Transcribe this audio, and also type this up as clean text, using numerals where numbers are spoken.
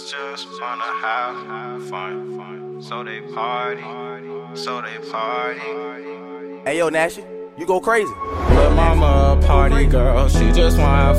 niggas just wanna have fun. So they party. Hey yo, Nashy, you go crazy. But mama a party girl, she just wanna have